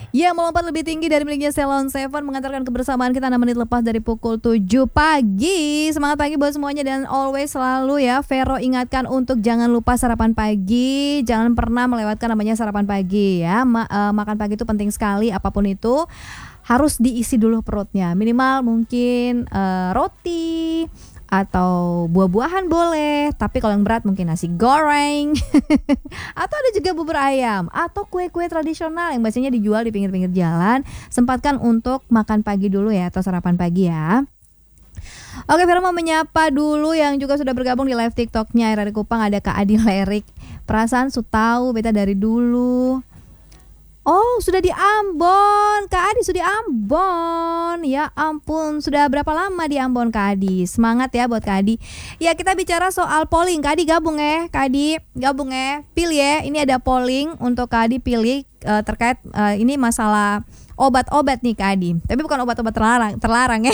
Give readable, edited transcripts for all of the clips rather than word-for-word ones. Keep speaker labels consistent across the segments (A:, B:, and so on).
A: Ya, melompat lebih tinggi dari miliknya Ceylon Seven mengantarkan kebersamaan kita 6 menit lepas dari pukul 7 pagi. Semangat pagi buat semuanya dan always selalu ya Vero ingatkan untuk jangan lupa sarapan pagi. Jangan pernah melewatkan namanya sarapan pagi ya. Makan pagi itu penting sekali, apapun itu harus diisi dulu perutnya. Minimal mungkin roti atau buah-buahan boleh, tapi kalau yang berat mungkin nasi goreng atau ada juga bubur ayam atau kue-kue tradisional yang biasanya dijual di pinggir-pinggir jalan. Sempatkan untuk makan pagi dulu ya, atau sarapan pagi ya. Oke, Vera mau menyapa dulu yang juga sudah bergabung di live TikToknya Era di Kupang. Ada Kak Adi Lerik. Perasaan su tahu beta dari dulu. Oh, sudah di Ambon. Kak Adi sudah di Ambon. Ya ampun, sudah berapa lama di Ambon Kak Adi? Semangat ya buat Kak Adi. Ya, kita bicara soal polling. Kak Adi gabung ya. Kak Adi gabung ya. Pilih ya. Ini ada polling untuk Kak Adi pilih terkait ini masalah obat-obat nih Kak Adi. Tapi bukan obat-obat terlarang ya.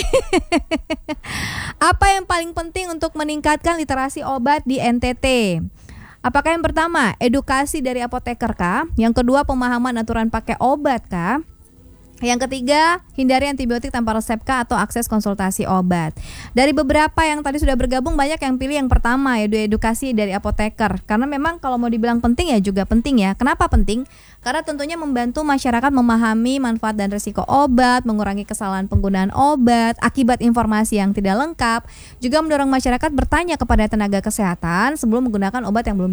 A: Apa yang paling penting untuk meningkatkan literasi obat di NTT? Apakah yang pertama, edukasi dari apoteker kah? Yang kedua, pemahaman aturan pakai obat kah? Yang ketiga, hindari antibiotik tanpa resep kah atau akses konsultasi obat. Dari beberapa yang tadi sudah bergabung, banyak yang pilih yang pertama, yaitu edukasi dari apoteker. Karena memang kalau mau dibilang penting ya juga penting ya. Kenapa penting? Karena tentunya membantu masyarakat memahami manfaat dan risiko obat, mengurangi kesalahan penggunaan obat, akibat informasi yang tidak lengkap, juga mendorong masyarakat bertanya kepada tenaga kesehatan sebelum menggunakan obat yang belum